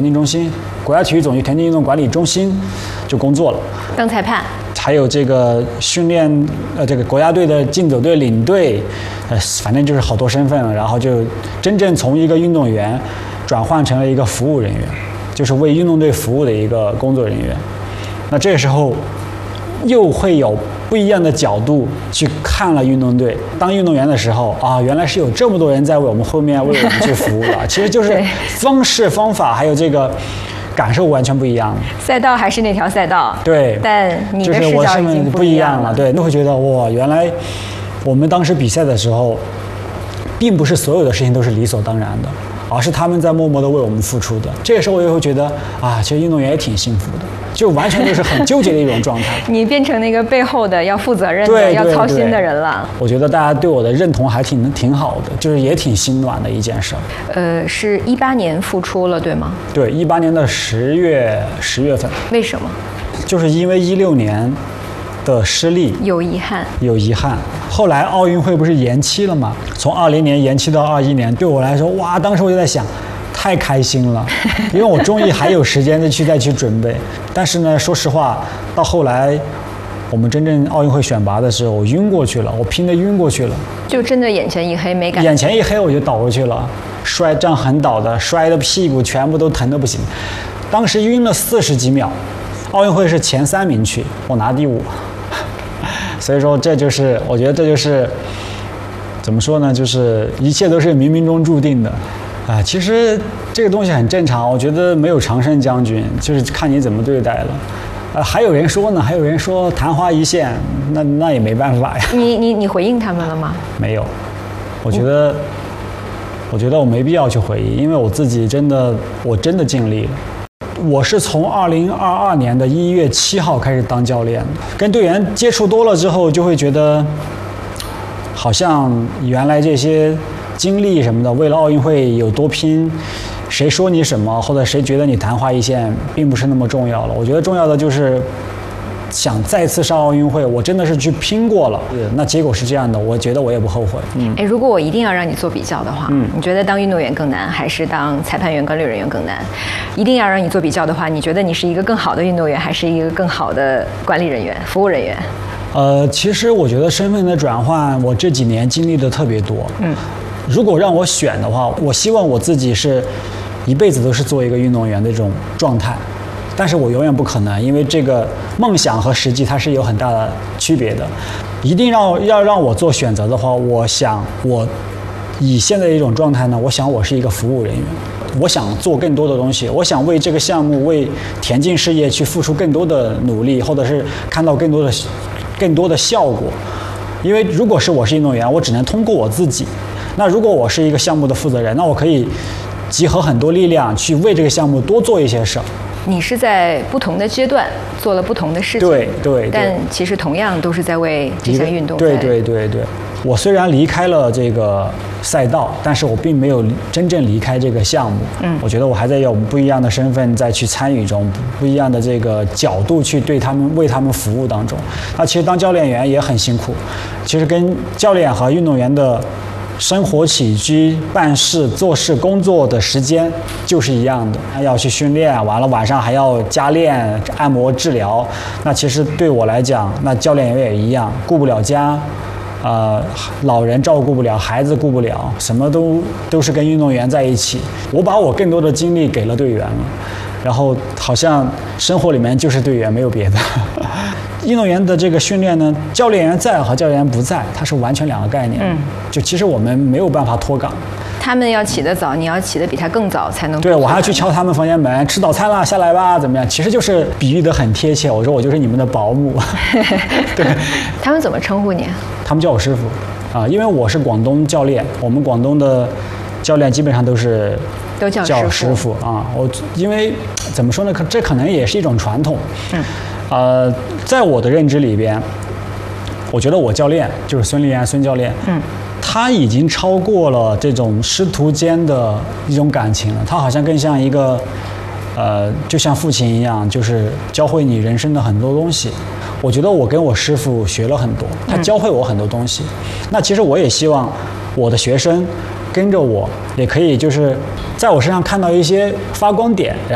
津中心，国家体育总局田径运动管理中心就工作了， 当裁判， 还有这个训练这个国家队的竞走队领队，反正就是好多身份了。然后就真正从一个运动员转换成了一个服务人员，就是为运动队服务的一个工作人员。那这个时候又会有不一样的角度去看了运动队。当运动员的时候啊，原来是有这么多人在为我们后面为我们去服务了。其实就是方式方法还有这个感受完全不一样。 赛道还是那条赛道， 对， 但你的视角已经不一样了。对，那会觉得哇，原来我们当时比赛的时候，并不是所有的事情都是理所当然的，而是他们在默默的为我们付出的。这个时候我也会觉得啊，其实运动员也挺幸福的，就完全就是很纠结的一种状态。 你变成那个背后的要负责任的、要操心的人了。 我觉得大家对我的认同还挺好的，就是也挺心暖的一件事。 是18年复出了，对吗？ 对，18年的10月份。 为什么？ 就是因为16年的失利，有遗憾。后来奥运会不是延期了吗？从20年延期到21年，对我来说，哇，当时我就在想，太开心了，因为我终于还有时间再去准备。但是呢，说实话，到后来我们真正奥运会选拔的时候，我晕过去了，我拼得晕过去了， 就真的眼前一黑，没感觉。 眼前一黑我就倒过去了，站很倒的，摔的屁股全部都疼得不行。当时晕了40几秒，奥运会是前3名去，我拿第5。所以说，我觉得这就是怎么说呢？就是一切都是冥冥中注定的，其实这个东西很正常。我觉得没有常胜将军，就是看你怎么对待了。还有人说呢，还有人说昙花一现，那也没办法呀。 你回应他们了吗？ 没有，我觉得我没必要去回应，因为我自己真的尽力了。我是从2022年的1月7号开始当教练的，跟队员接触多了之后，就会觉得好像原来这些经历什么的，为了奥运会有多拼，谁说你什么，或者谁觉得你昙花一现，并不是那么重要了。我觉得重要的就是想再次上奥运会，我真的是去拼过了，那结果是这样的，我觉得我也不后悔。 如果我一定要让你做比较的话，你觉得当运动员更难，还是当裁判员、管理人员更难？一定要让你做比较的话，你觉得你是一个更好的运动员，还是一个更好的管理人员、服务人员？ 其实我觉得身份的转换，我这几年经历的特别多。如果让我选的话，我希望我自己是一辈子都是做一个运动员的这种状态。但是我永远不可能，因为这个梦想和实际它是有很大的区别的。一定要让我做选择的话，我想我以现在的一种状态呢，我想我是一个服务人员，我想做更多的东西，我想为这个项目、为田径事业去付出更多的努力，或者是看到更多的效果。因为如果是我是运动员，我只能通过我自己；那如果我是一个项目的负责人，那我可以集合很多力量去为这个项目多做一些事儿。 你是在不同的阶段做了不同的事情， 对， 但其实同样都是在为这项运动。 对。我虽然离开了这个赛道，但是我并没有真正离开这个项目。我觉得我还在用不一样的身份再去参与中，不一样的这个角度去为他们服务当中。那其实当教练员也很辛苦，其实跟教练和运动员的生活起居、办事、做事、工作的时间就是一样的，要去训练，完了晚上还要加练、按摩、治疗。那其实对我来讲，那教练员也一样，顾不了家，老人照顾不了，孩子顾不了，什么都是跟运动员在一起。我把我更多的精力给了队员了，然后好像生活里面就是队员，没有别的。运动员的这个训练呢，教练员在和教练员不在，它是完全两个概念。就其实我们没有办法脱岗。 他们要起得早，你要起得比他更早才能。 对，我还要去敲他们房间门，吃早餐啦，下来吧，怎么样？其实就是比喻得很贴切。我说我就是你们的保姆。对。 他们怎么称呼你？ 他们叫我师傅因为我是广东教练，我们广东的教练基本上都叫师傅我因为怎么说呢？这可能也是一种传统。在我的认知里边，我觉得我教练就是孙立安孙教练，他已经超过了这种师徒间的一种感情了，他好像更像一个就像父亲一样，就是教会你人生的很多东西。我觉得我跟我师傅学了很多，他教会我很多东西。那其实我也希望我的学生跟着我，也可以就是在我身上看到一些发光点。